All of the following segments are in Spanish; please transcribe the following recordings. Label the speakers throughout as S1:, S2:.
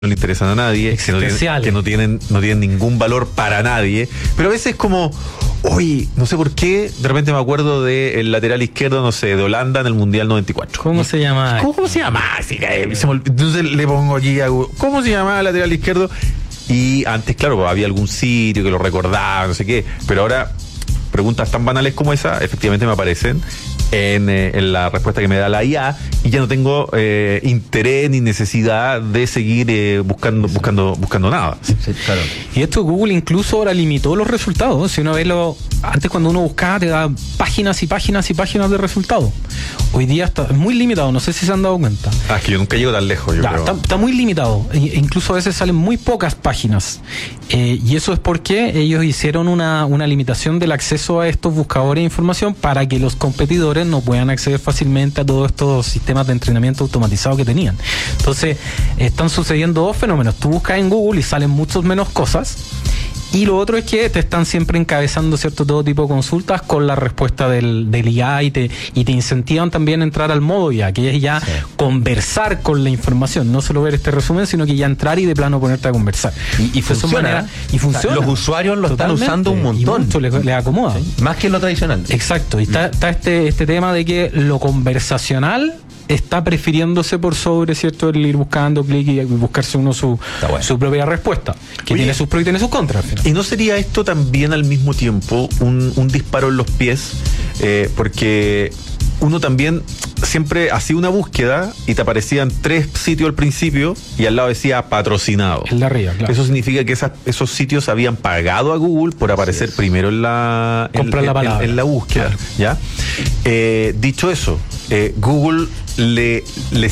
S1: no le interesan a nadie, que no tienen ningún valor para nadie, pero a veces como, oye, no sé por qué, de repente me acuerdo del lateral izquierdo, no sé, de Holanda en el Mundial 94.
S2: ¿Cómo se llama?
S1: ¿Cómo se llama? Entonces le pongo aquí, ¿cómo se llamaba el lateral izquierdo? Y antes, claro, había algún sitio que lo recordaba, no sé qué, pero ahora preguntas tan banales como esa, efectivamente me aparecen en la respuesta que me da la IA, y ya no tengo interés ni necesidad de seguir buscando nada.
S2: Sí, claro. Y esto Google incluso ahora limitó los resultados. Si uno ve antes cuando uno buscaba te da páginas y páginas y páginas de resultados. Hoy día está muy limitado, no sé si se han dado cuenta.
S1: Es que yo nunca llego tan lejos.
S2: Está muy limitado. Incluso a veces salen muy pocas páginas. Y eso es porque ellos hicieron una limitación del acceso a estos buscadores de información para que los competidores no puedan acceder fácilmente a todos estos sistemas de entrenamiento automatizado que tenían. Entonces, están sucediendo dos fenómenos. Tú buscas en Google y salen muchas menos cosas. Y lo otro es que te están siempre encabezando todo tipo de consultas con la respuesta del IA y te incentivan también a entrar al modo IA, que es ya conversar con la información, no solo ver este resumen, sino que ya entrar y de plano ponerte a conversar.
S3: Y funciona.
S2: Funciona.
S3: O sea, los usuarios lo están usando un montón.
S2: Y mucho les acomoda.
S3: Sí. Más que lo tradicional.
S2: Exacto. Y está este tema de que lo conversacional está prefiriéndose por sobre, ¿cierto?, el ir buscando clic y buscarse uno su propia respuesta, que tiene sus pros y tiene sus contras.
S1: ¿Y no sería esto también al mismo tiempo un disparo en los pies? Porque uno también siempre hacía una búsqueda y te aparecían 3 sitios al principio y al lado decía patrocinado.
S2: El de arriba, claro.
S1: Eso significa que esos sitios habían pagado a Google por aparecer primero en la búsqueda. Claro. ¿Ya? Dicho eso, Google le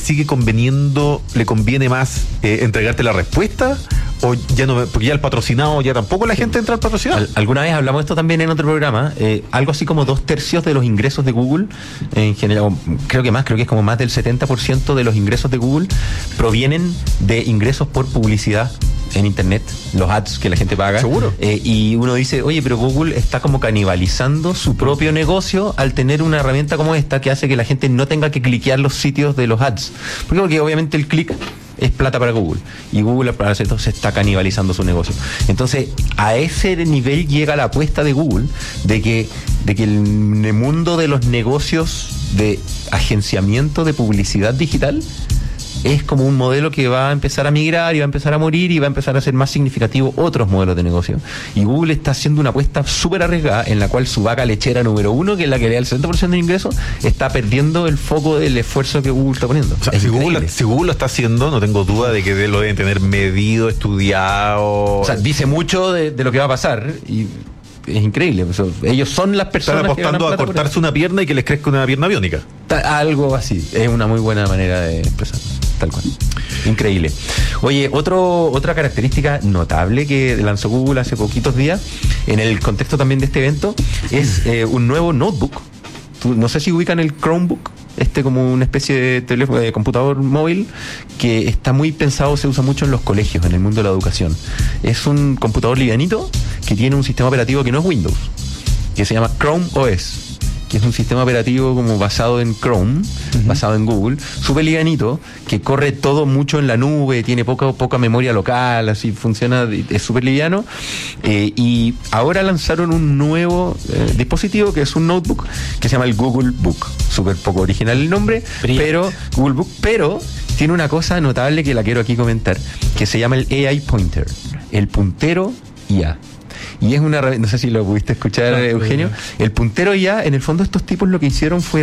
S1: conviene más entregarte la respuesta, o ya no, porque ya el patrocinado, ya tampoco la gente entra al patrocinado.
S3: Alguna vez hablamos de esto también en otro programa, algo así como 2/3 de los ingresos de Google en general, creo que es como más del 70% de los ingresos de Google provienen de ingresos por publicidad en internet, los ads que la gente paga.
S1: Seguro.
S3: Y uno dice, oye, pero Google está como canibalizando su propio negocio al tener una herramienta como esta que hace que la gente no tenga que cliquear los sitios de los ads. ¿Por qué? Porque obviamente el clic es plata para Google, y Google para hacer esto se está canibalizando su negocio. Entonces, a ese nivel llega la apuesta de Google de que el mundo de los negocios de agenciamiento de publicidad digital es como un modelo que va a empezar a migrar y va a empezar a morir y va a empezar a ser más significativo otros modelos de negocio. Y Google está haciendo una apuesta súper arriesgada en la cual su vaca lechera número 1, que es la que le da el 70% de ingresos, está perdiendo el foco del esfuerzo que Google está poniendo.
S1: O sea, si Google lo está haciendo, no tengo duda de que lo deben tener medido, estudiado.
S3: O sea, dice mucho de lo que va a pasar y es increíble. O sea, ellos son las personas
S1: que están apostando a cortarse una pierna y que les crezca una pierna biónica.
S3: Algo así. Es una muy buena manera de expresarlo. Tal cual. Increíble. Oye, otra característica notable que lanzó Google hace poquitos días, en el contexto también de este evento, es un nuevo notebook. No sé si ubican el Chromebook, como una especie de computador móvil que está muy pensado, se usa mucho en los colegios, en el mundo de la educación. Es un computador livianito que tiene un sistema operativo que no es Windows, que se llama Chrome OS, que es un sistema operativo como basado en Chrome, basado en Google, súper livianito, que corre todo mucho en la nube, tiene poca memoria local, así funciona, es súper liviano. Y ahora lanzaron un nuevo dispositivo que es un notebook que se llama el Google Book. Súper poco original el nombre, pero Google Book, pero tiene una cosa notable que la quiero aquí comentar, que se llama el AI Pointer, el puntero IA. Y es una, no sé si lo pudiste escuchar, Eugenio. El puntero IA, en el fondo estos tipos lo que hicieron fue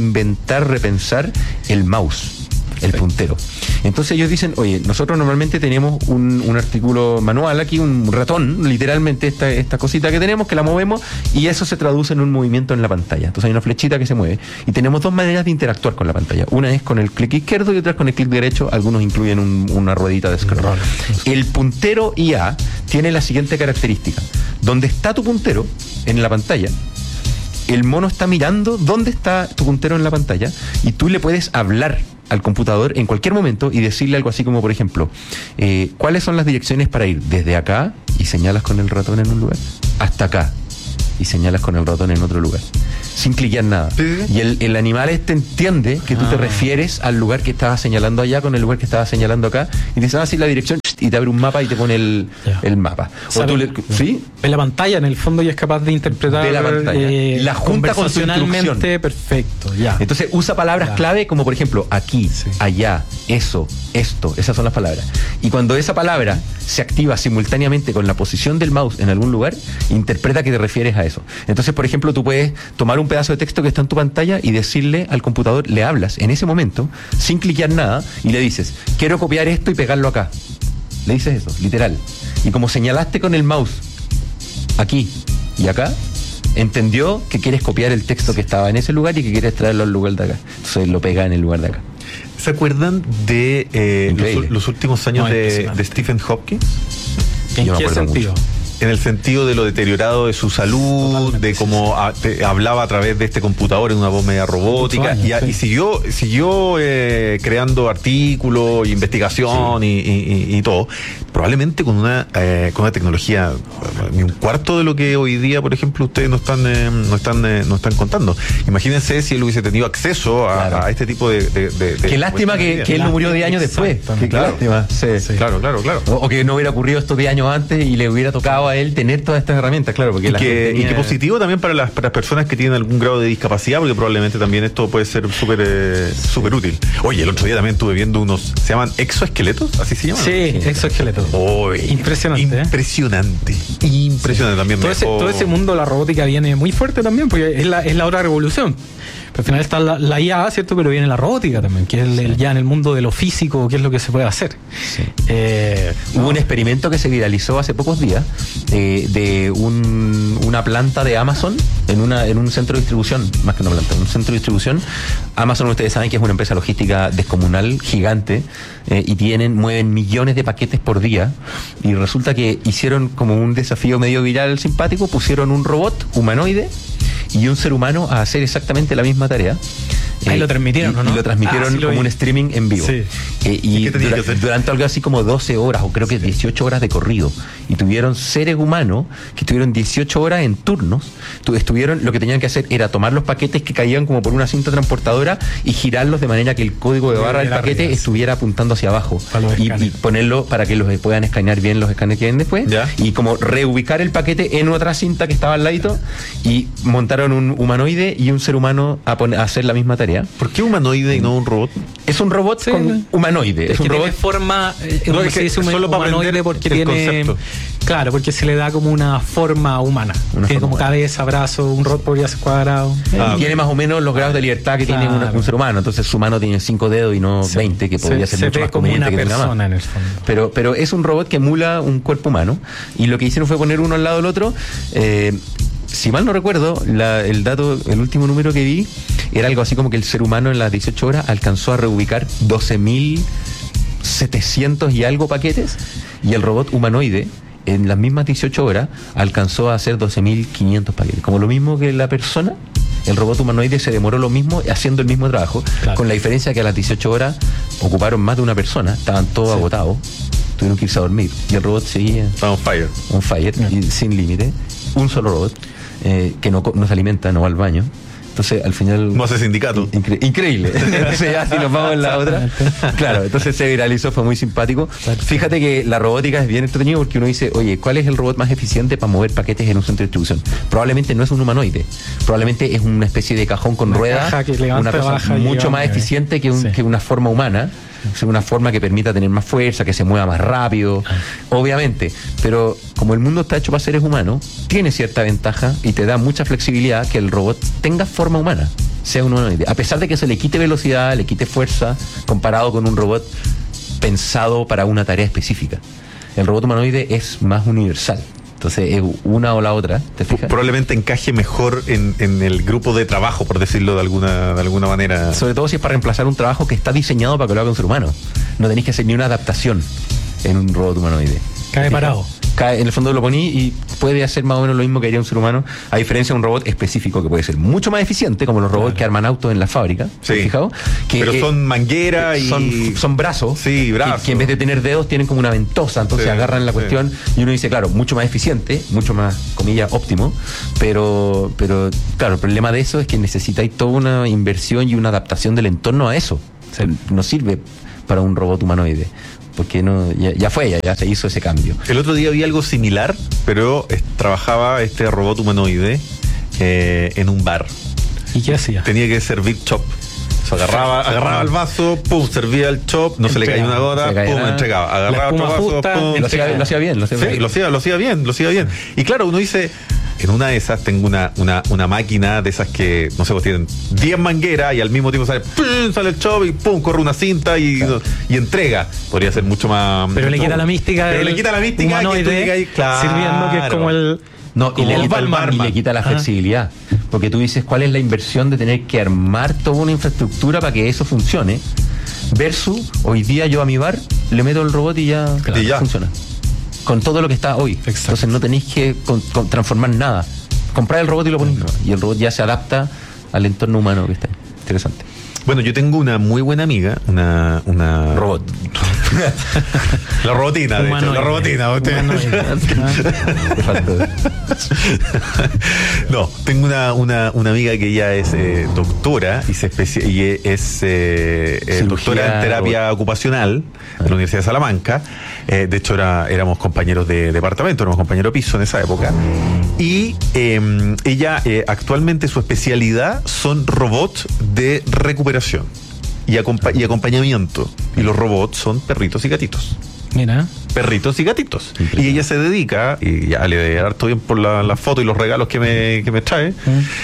S3: repensar el mouse, el puntero. Entonces ellos dicen, oye, nosotros normalmente tenemos un artículo manual aquí, un ratón, literalmente esta cosita que tenemos, que la movemos y eso se traduce en un movimiento en la pantalla. Entonces hay una flechita que se mueve y tenemos 2 maneras de interactuar con la pantalla. Una es con el clic izquierdo y otra es con el clic derecho. Algunos incluyen una ruedita de scroll. El puntero IA tiene la siguiente característica. Donde está tu puntero en la pantalla, el mono está mirando dónde está tu puntero en la pantalla y tú le puedes hablar al computador en cualquier momento y decirle algo así como, por ejemplo, ¿cuáles son las direcciones para ir desde acá? Y señalas con el ratón en un lugar, hasta acá y señalas con el ratón en otro lugar. sin cliquear nada.
S1: Sí.
S3: Y el animal entiende que tú te refieres al lugar que estabas señalando allá con el lugar que estabas señalando acá, y te dice, así la dirección, y te abre un mapa y te pone el mapa. O tú ¿sí?
S2: En la pantalla, en el fondo, ya es capaz de interpretar
S3: de la pantalla. La junta con su instrucción.
S2: Perfecto, ya.
S3: Entonces usa palabras clave como, por ejemplo, aquí, allá, eso, esto. Esas son las palabras. Y cuando esa palabra se activa simultáneamente con la posición del mouse en algún lugar, interpreta que te refieres a eso. Entonces, por ejemplo, tú puedes tomar un pedazo de texto que está en tu pantalla y decirle al computador, le hablas en ese momento, sin cliquear nada, y le dices, quiero copiar esto y pegarlo acá. Le dices eso, literal. Y como señalaste con el mouse aquí y acá, entendió que quieres copiar el texto que estaba en ese lugar y que quieres traerlo al lugar de acá. Entonces lo pega en el lugar de acá.
S1: ¿Se acuerdan de los últimos años de Stephen Hopkins?
S2: ¿En qué sentido?
S1: En el sentido de lo deteriorado de su salud, totalmente, de cómo hablaba a través de este computador en una voz media robótica, y siguió creando artículos, investigación y todo, probablemente con una tecnología ni un cuarto de lo que hoy día, por ejemplo, ustedes no están contando. Imagínense si él hubiese tenido acceso a este tipo de
S3: qué lástima que él no murió 10 años después. Qué lástima. Sí.
S1: Claro.
S3: O que no hubiera ocurrido estos 10 años antes y le hubiera tocado a él tener todas estas herramientas, claro, porque
S1: y que positivo también para las personas que tienen algún grado de discapacidad, porque probablemente también esto puede ser súper útil. Oye, el otro día también estuve viendo unos, se llaman exoesqueletos, así se llaman.
S2: Sí, exoesqueletos.
S1: Impresionante. Impresionante también.
S2: Todo ese mundo de la robótica viene muy fuerte también, porque es la otra revolución. Pero al final está la IA, ¿cierto? Pero viene la robótica también, que es ya en el mundo de lo físico, qué es lo que se puede hacer.
S3: Sí. Hubo un experimento que se viralizó hace pocos días de una planta de Amazon en un centro de distribución, más que una planta, un centro de distribución. Amazon, ustedes saben que es una empresa logística descomunal, gigante, y mueven millones de paquetes por día, y resulta que hicieron como un desafío medio viral simpático, pusieron un robot humanoide y un ser humano a hacer exactamente la misma tarea.
S2: Ahí lo transmitieron, ¿no?
S3: Y lo transmitieron como un streaming en vivo.
S1: Sí.
S3: Y durante algo así como 12 horas, o creo que 18 horas de corrido. Y tuvieron seres humanos que estuvieron 18 horas en turnos. Lo que tenían que hacer era tomar los paquetes que caían como por una cinta transportadora y girarlos de manera que el código de barra del paquete estuviera apuntando hacia abajo. Y ponerlo para que los puedan escanear bien los escáneres que vienen después. ¿Ya? Y como reubicar el paquete en otra cinta que estaba al ladito, y montaron un humanoide y un ser humano a hacer la misma tarea.
S1: ¿Por qué humanoide y no un robot?
S3: Es un robot con humanoide.
S2: Es un robot. Tiene forma.
S1: No, es que solo para
S2: humanoide porque tiene.
S1: Concepto.
S2: Claro, porque se le da como una forma humana. Tiene como cabeza, brazo, un robot podría ser cuadrado.
S3: Tiene más o menos los grados de libertad que tiene un ser humano. Entonces su mano tiene 5 dedos y no 20, que podría ser mucho más conveniente que tenga más.
S2: En el fondo.
S3: Pero es un robot que emula un cuerpo humano. Y lo que hicieron fue poner uno al lado del otro. Si mal no recuerdo, el último número que vi era algo así como que el ser humano en las 18 horas alcanzó a reubicar 12.700 y algo paquetes, y el robot humanoide en las mismas 18 horas alcanzó a hacer 12.500 paquetes. Como lo mismo que la persona, el robot humanoide se demoró lo mismo haciendo el mismo trabajo, con la diferencia que a las 18 horas ocuparon más de una persona, estaban todos agotados, tuvieron que irse a dormir, y el robot seguía
S1: on fire,
S3: y sin límite. Un solo robot que no se alimenta, no va al baño. Entonces, al final...
S1: No hace sindicato.
S3: Increíble. Entonces, ya si nos vamos en la otra... Claro, entonces se viralizó, fue muy simpático. Fíjate que la robótica es bien entretenido porque uno dice, oye, ¿cuál es el robot más eficiente para mover paquetes en un centro de distribución? Probablemente no es un humanoide. Probablemente es una especie de cajón con ruedas. Una cosa mucho más eficiente que una forma humana. Una forma que permita tener más fuerza, que se mueva más rápido, obviamente, pero como el mundo está hecho para seres humanos, tiene cierta ventaja y te da mucha flexibilidad que el robot tenga forma humana, sea un humanoide, a pesar de que se le quite velocidad, le quite fuerza, comparado con un robot pensado para una tarea específica. El robot humanoide es más universal. Entonces es una o la otra, ¿te fijas?
S1: Probablemente encaje mejor en el grupo de trabajo, por decirlo de alguna manera.
S3: Sobre todo si es para reemplazar un trabajo que está diseñado para que lo haga un ser humano. No tenéis que hacer ni una adaptación en un robot humanoide.
S2: Cae parado.
S3: En el fondo lo poní y puede hacer más o menos lo mismo que haría un ser humano, a diferencia de un robot específico que puede ser mucho más eficiente, como los robots que arman autos en la fábrica.
S1: Sí.
S3: ¿Fijado? Que,
S1: pero son manguera y...
S3: Son brazos.
S1: Sí, brazos.
S3: Que en vez de tener dedos tienen como una ventosa, entonces agarran la cuestión y uno dice, claro, mucho más eficiente, mucho más, comillas, óptimo, pero claro, el problema de eso es que necesitáis toda una inversión y una adaptación del entorno a eso. O sea, no sirve para un robot humanoide, porque no, ya se hizo ese cambio.
S1: El otro día vi algo similar, pero trabajaba este robot humanoide en un bar.
S2: ¿Y qué hacía?
S1: Tenía que servir chop. O sea, agarraba el vaso, pum, servía el chop, no se le caía una gota, pum, entregaba. Agarraba otro vaso,
S2: justa,
S1: pum,
S3: Lo hacía bien.
S1: Sí, lo hacía bien. Y claro, uno dice, en una de esas tengo una máquina de esas que, no sé, pues tienen 10 mangueras y al mismo tiempo sale el chop y pum, corre una cinta y entrega. Podría ser mucho más...
S2: Pero le quita la mística.
S1: Pero le quita la mística
S2: humanoide,
S1: que tú llegas ahí, claro.
S2: sirviendo, que es como el...
S3: No, y le quita la flexibilidad. Porque tú dices, ¿cuál es la inversión de tener que armar toda una infraestructura para que eso funcione? Versus, hoy día yo a mi bar le meto el robot y ya funciona. Con todo lo que está hoy.
S2: Exacto.
S3: Entonces no tenéis que transformar nada. Comprar el robot y lo ponéis. Y el robot ya se adapta al entorno humano que está ahí. Interesante.
S1: Bueno, yo tengo una muy buena amiga, una
S3: robot.
S1: La robotina, de hecho, la robotina. No, tengo una amiga que ella es doctora y es doctora en terapia ocupacional de la Universidad de Salamanca. De hecho, éramos compañeros de departamento, éramos compañeros de piso en esa época. Y ella actualmente su especialidad son robots de recuperación y acompañamiento. Y los robots son perritos y gatitos.
S2: Mira.
S1: Perritos y gatitos. Y ella se dedica, y ya le de harto bien por la foto y los regalos que me trae,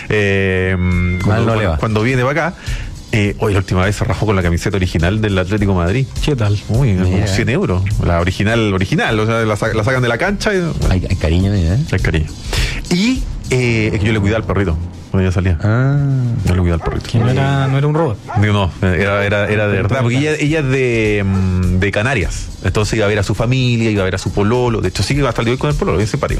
S1: cuando viene para acá. Hoy la última vez se rajó con la camiseta original del Atlético de Madrid.
S2: ¿Qué tal?
S1: Uy, como 100 euros. La original, o sea, la sacan de la cancha y...
S3: Hay cariño, ¿eh?
S1: Hay cariño. Y es que yo le cuidaba al perrito cuando ella salía. Yo le cuidaba al perrito.
S2: Que no era un robot.
S1: No, era de verdad, porque ella es de Canarias. Entonces iba a ver a su familia, iba a ver a su pololo. De hecho, sigue hasta el día de hoy con el pololo, bien simpático.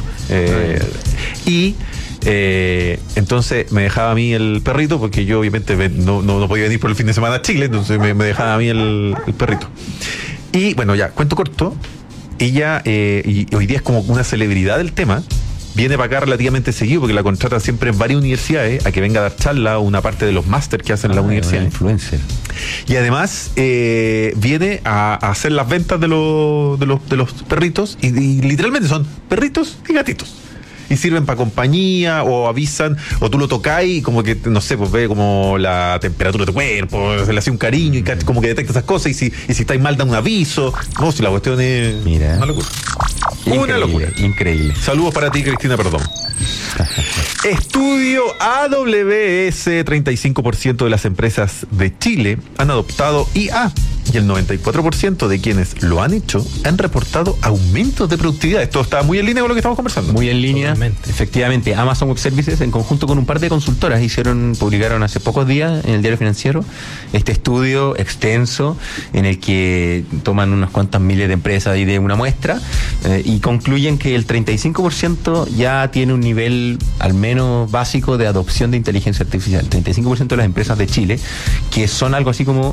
S1: Entonces me dejaba a mí el perrito, porque yo obviamente no podía venir por el fin de semana a Chile, entonces me dejaba a mí el perrito. Y bueno, ya, cuento corto, ella y hoy día es como una celebridad del tema. Viene para acá relativamente seguido porque la contratan siempre en varias universidades a que venga a dar charla o una parte de los máster que hacen en la universidad.
S3: Influencer.
S1: Y además viene a hacer las ventas de los perritos y literalmente son perritos y gatitos. Y sirven para compañía o avisan o tú lo tocáis y como que, no sé, pues ve como la temperatura de tu cuerpo, se le hace un cariño y como que detecta esas cosas y si estáis mal da un aviso. No, si la cuestión es una locura. Una locura.
S3: Increíble.
S1: Saludos para ti, Cristina, perdón. Estudio AWS, 35% de las empresas de Chile han adoptado IA y el 94% de quienes lo han hecho han reportado aumentos de productividad. Esto está muy en línea con lo que estamos conversando.
S3: Muy en línea. Totalmente. Efectivamente, Amazon Web Services en conjunto con un par de consultoras publicaron hace pocos días en el Diario Financiero este estudio extenso en el que toman unas cuantas miles de empresas y de una muestra y concluyen que el 35% ya tiene un nivel al menos básico de adopción de inteligencia artificial. El 35% de las empresas de Chile, que son algo así como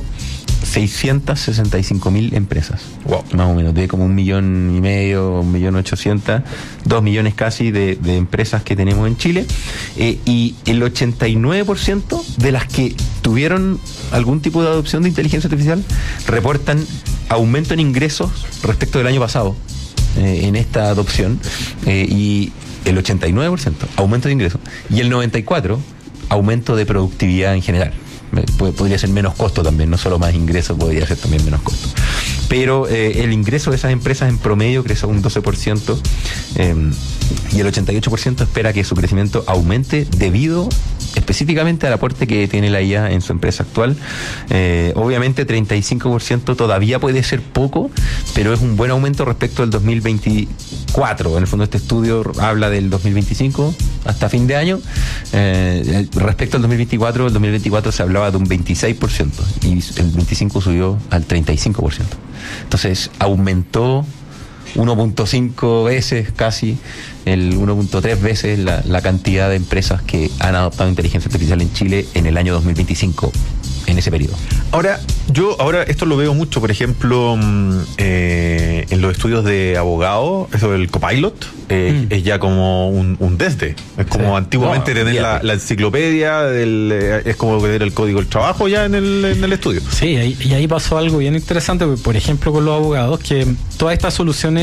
S3: 665.000 empresas.
S1: Wow.
S3: Más o menos, de como 1,5 millones, 1.800.000, 2 millones casi de empresas que tenemos en Chile. Y el 89% de las que tuvieron algún tipo de adopción de inteligencia artificial reportan aumento en ingresos respecto del año pasado en esta adopción. Y el 89% aumento de ingresos y el 94% aumento de productividad en general. Podría ser menos costo también, no solo más ingresos, podría ser también menos costo. Pero el ingreso de esas empresas en promedio creció un 12% y el 88% espera que su crecimiento aumente debido específicamente al aporte que tiene la IA en su empresa actual. Obviamente 35% todavía puede ser poco, pero es un buen aumento respecto al 2024. En el fondo este estudio habla del 2025 hasta fin de año. Respecto al 2024, el 2024 se hablaba de un 26% y el 25 subió al 35%. Entonces aumentó 1.5 veces casi, el 1.3 veces la cantidad de empresas que han adoptado inteligencia artificial en Chile en el año 2025, en ese periodo.
S1: Ahora esto lo veo mucho, por ejemplo, en los estudios de abogados, eso del Copilot, es ya como un desde. Es como
S2: Sí.
S1: antiguamente tener la enciclopedia, es como tener el código del trabajo ya en el estudio.
S2: Sí, y ahí pasó algo bien interesante, por ejemplo, con los abogados, que todas estas soluciones